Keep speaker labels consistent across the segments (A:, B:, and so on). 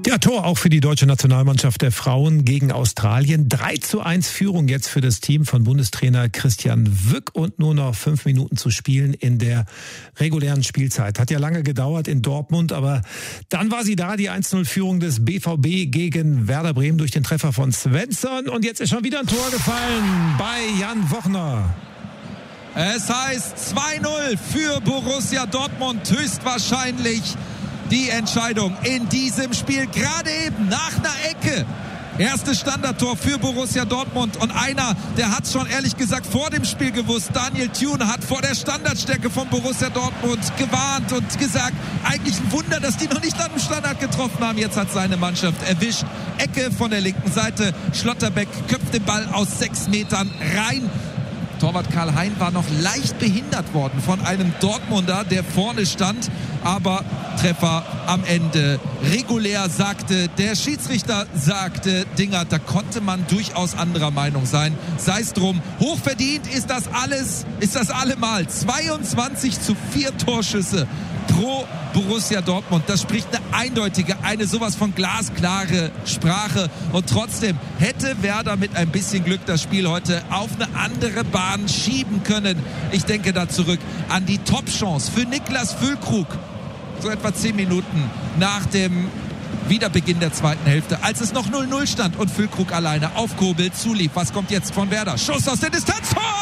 A: Ja, Tor auch für die deutsche Nationalmannschaft der Frauen gegen Australien. 3:1 Führung jetzt für das Team von Bundestrainer Christian Wück und nur noch 5 Minuten zu spielen in der regulären Spielzeit. Hat ja lange gedauert in Dortmund, aber dann war sie da, die 1:0 Führung des BVB gegen Werder Bremen durch den Treffer von Svensson. Und jetzt ist schon wieder ein Tor gefallen bei Jan Wochner.
B: Es heißt 2:0 für Borussia Dortmund. Höchstwahrscheinlich die Entscheidung in diesem Spiel, gerade eben nach einer Ecke. Erstes Standardtor für Borussia Dortmund und einer, der hat schon ehrlich gesagt vor dem Spiel gewusst. Daniel Thune hat vor der Standardstärke von Borussia Dortmund gewarnt und gesagt, eigentlich ein Wunder, dass die noch nicht an dem Standard getroffen haben. Jetzt hat seine Mannschaft erwischt. Ecke von der linken Seite. Schlotterbeck köpft den Ball aus 6 Metern rein. Torwart Karl Hein war noch leicht behindert worden von einem Dortmunder, der vorne stand. Aber Treffer am Ende regulär, sagte der Schiedsrichter, sagte Dinger. Da konnte man durchaus anderer Meinung sein. Sei es drum. Hochverdient ist das allemal. 22:4 Torschüsse pro Borussia Dortmund. Das spricht eine sowas von glasklare Sprache. Und trotzdem hätte Werder mit ein bisschen Glück das Spiel heute auf eine andere Bahn schieben können. Ich denke da zurück an die Top-Chance für Niklas Füllkrug. So etwa 10 Minuten nach dem Wiederbeginn der zweiten Hälfte, als es noch 0:0 stand und Füllkrug alleine auf Kobel zulief. Was kommt jetzt von Werder? Schuss aus der Distanz. Tor!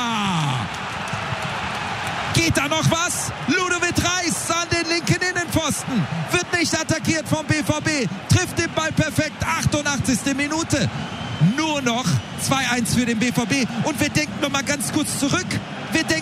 B: Geht da noch was? Ludovic Reis an den linken Innenpfosten. Wird nicht attackiert vom BVB. Trifft den Ball perfekt. 88. Minute. Nur noch 2:1 für den BVB. Und wir denken noch mal ganz kurz zurück. Wir denken